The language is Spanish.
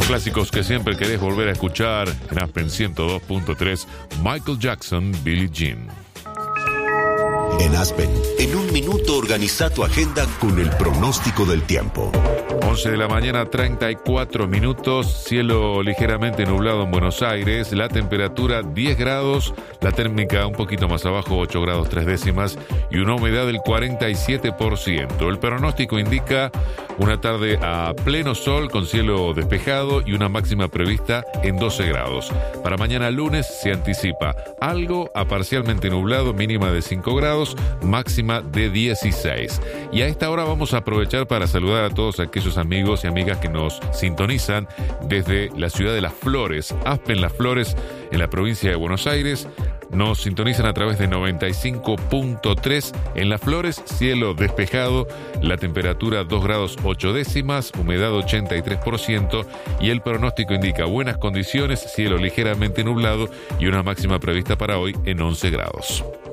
Los clásicos que siempre querés volver a escuchar en Aspen 102.3, Michael Jackson, Billie Jean. En Aspen, en un minuto organiza tu agenda con el pronóstico del tiempo. 11 de la mañana, 34 minutos, cielo ligeramente nublado en Buenos Aires, la temperatura 10 grados, la térmica un poquito más abajo, 8 grados 3 décimas y una humedad del 47%. El pronóstico indica una tarde a pleno sol con cielo despejado y una máxima prevista en 12 grados. Para mañana lunes se anticipa algo a parcialmente nublado, mínima de 5 grados, máxima de 16. Y a esta hora vamos a aprovechar para saludar a todos aquellos amigos y amigas que nos sintonizan desde la ciudad de Las Flores, Aspen Las Flores, en la provincia de Buenos Aires. Nos sintonizan a través de 95.3 en Las Flores, cielo despejado, la temperatura 2 grados 8 décimas, humedad 83% y el pronóstico indica buenas condiciones, cielo ligeramente nublado y una máxima prevista para hoy en 11 grados.